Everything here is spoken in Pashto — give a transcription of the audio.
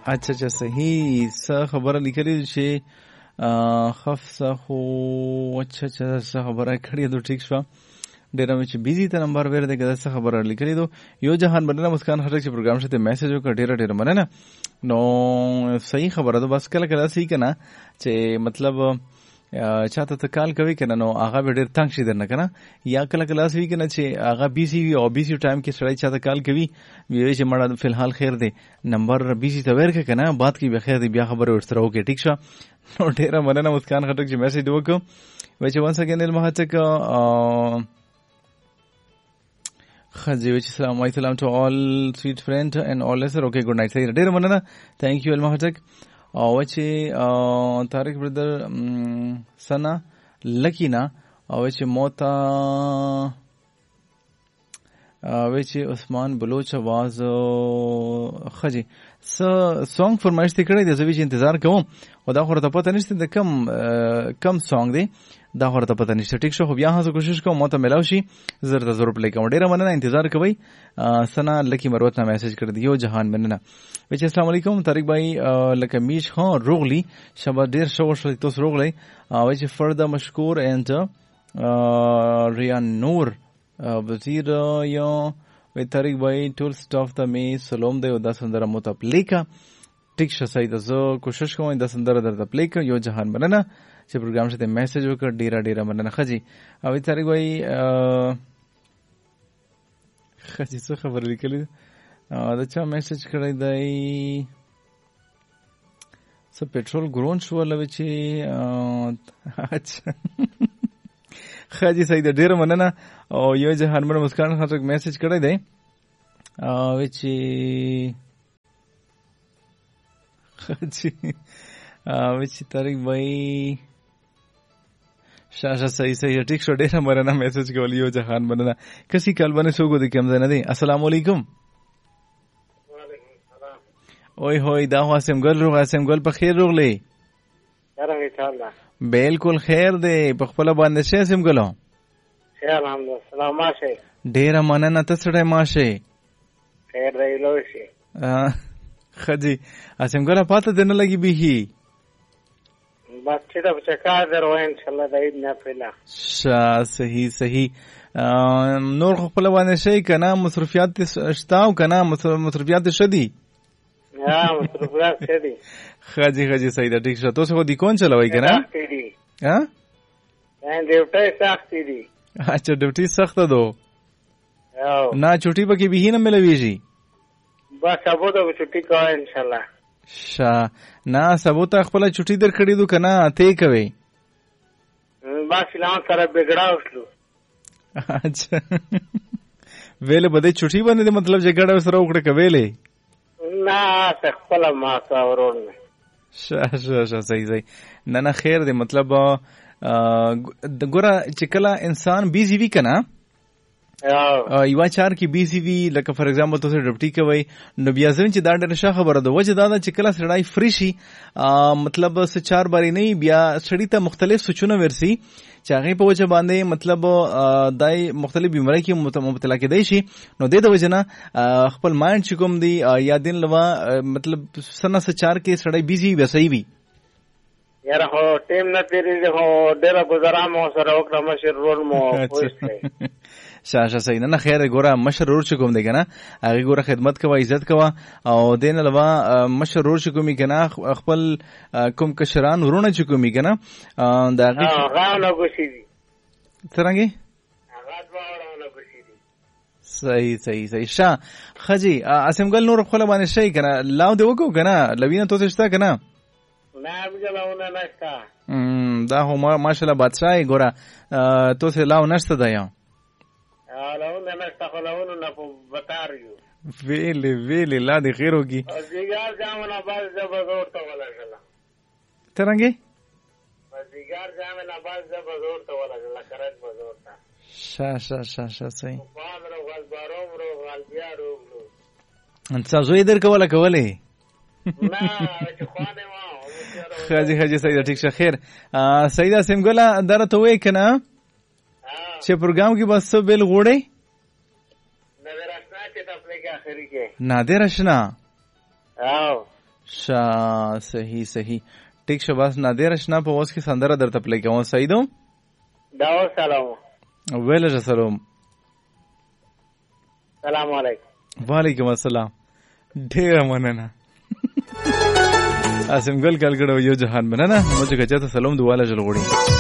اچھا اچھا صحیح څه خبره لیکلې چې خفصه خو اچھا اچھا څه خبره کړې ده ټیک شو ډېر مې چې بیزی ته نمبر ور دی که څه خبره لیکلې ده یو جهان مننه مسکان خټک چې پروګرام شته میسج وکړ ډېر مننه نو صحیح خبره ده بس کله کله صحیح کنه چې مطلب چاته ته کال کوي کنه نو هغه به ډېر تنگ شي درنه کنه یا کله کله صحیح کنه چې هغه بیزی وي او بیزی ټایم کې سړی چاته کال کوي وی چې مړه فلحال خیر دی نمبر بیزی ته ورکه کنه بعد کې به خیر دی بیا خبره ورسره وکړي ټیک شو نو ډېر مننه مسکان خټک چې میسج وکړ وای چې وانس اگین المحتک خزی وچ السلام علیکم to all sweet friend and all lesser okay good night say ډېر مننه thank you المحتک او چې طارق برادر سنا لکینا او چې موتا او چې عثمان بلوچ आवाज خجی سونګ فرمایش کړی د زوی چې انتظار کوم او دا خو ته پته نشته د کم سونګ دی دا خو ته پته نشته ټیک شو خو بیا هڅه کوشش کوم ماته ملاو شي زر ته ضرور پلی کوم ډیره مننه انتظار کوي سنا لکی مروت نه میسج کړ دی یو جهان مننه وچ السلام علیکم طارق بھائی لکه میش ها روغلی شبا ډیر شو تاسو روغلی وچ فردا مشکور اند ریان نور وزیر یا وی طارق بھائی ټول سټاف ته می سلام دی او دا سندره مت پلیکا ټیک شه سید زه کوشش کوم دا سندره درته پلیکا یو جهان مننه چې پروګرام شته میسج وکړ ډیره مننه خجی او طارق بھائی خجی څه خبر لیکلی دا چا میسج کړی دی څه پټرول ګرون شو لوي چې اچھا خاجي سید ډیر مننه او یو جهان من مسکان خاطر میسج کړی دی چې خاجي چې طارق بھائی شاشه صحیح ټیک شو ډیر مننه میسج کول یو جهان مننه کسي کال باندې سوګو د کوم ځای نه دی السلام علیکم اوی هوی دا واسم ګل په خیر روغلی څنګه انشاءالله بالکل خیر دی په خپل باندې شه سم ګلو خیر الحمدلله سلام ماشه ډیر مننه ته سړی ماشه خیر دی لوشي خدي اسم ګل پاته دنه لګي به بس چې دا چکا درو ان شاء الله د عيد نه پیلا صحیح نور خپل باندې شي کنه مصرفيات شتاو کنه مصرفيات شدي مصرفيات شدي خاجي صحیح ده ٹھیک شو تو خو دی کون چلوي کنه ها ډیوټي سخت دي اچھا ډیوټي سخت ده نه چټي پکې به نه ملويږي بس ابو ته چټي کا ان شاء الله نه سبو ته خپل چټي در کړی دو کنه ته کوي بس فلان سره بګړا وشلو اچھا ویله بده چټي باندې مطلب جګړه سره وکړه کوي نه خپل ما څاورون صحیح نه خیر دی مطلب ګوره چې کله انسان بیزی وی کنه یو چار کې بیزی وی لکه فار ایگزامپل تاسو ډپټي کوي نو بیا ځین چې دا ډېر ښه خبره ده وجه دا چې کله سړی فری شي مطلب څه چار باری نه بیا سړی ته مختلف سوچونه ورسي چې هغه په وجه باندې مطلب دای مختلف بیماری کې مبتلا کېدای شي نو د دې وجه نه خپل مایند چې کوم دی یا دین لوا مطلب سنه څه چار کې سړی بیزی وسای وي یاره هو ټیم نه تیری هو ډېر گزارا مو سره وکړه مشر رول مو پوښتنه شاشه صحیح نه خیر ګوره مشرور چې کوم دی کنه هغه ګوره خدمت کوه عزت کوه او دین لوا مشرور چې کومي کنه خپل کوم کشران ورونه چې کومي کنه دا هغه نه غوښي دي څنګه هغه دواړه نه غوښي دي صحیح شاه خجی اسم ګل نور خپل باندې شي کنه لاو دی وکړو کنه لوینه تو څه کنه نه بجلاونه نشتا دا هو ماشاءالله بادشاہ ګوره تو څه لاو نشته دا یو لاونه نشتا خلاونه نه په بتاریو ویلې لا دې خیر وکي زیګار جامنه باز زبر ته ولا شلا څنګه زیګار جامنه باز زبر ته ولا شلا کرت بزور تا شا صحیح پادر غل باروم رو غل بیا رو انت زوی در کوله نه چې خوانه ما خاجي سید ٹھیک شه خیر سیدا سیم ګلا درته وې کنه چې پروګرام کې بس بیل غوړې نادر آشنا چې تاسو کې اخري کې نادر آشنا صحیح ټیک شباس نادر اشنا په اوس کې سندره درته پلی کوم. صحیح دو دا سلام ویل سلام سلام علیکم. وعلیکم السلام. ډیر مننه اسم ګل کال کړه یو جهان مننه مو چې کچته سلام دواله جوړ غوړي.